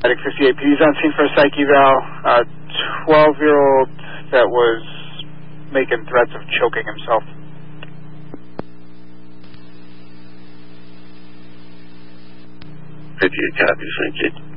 Medic 58, PD's on scene for a psych eval. 12-year-old that was making threats of choking himself. 58 copies, thank you.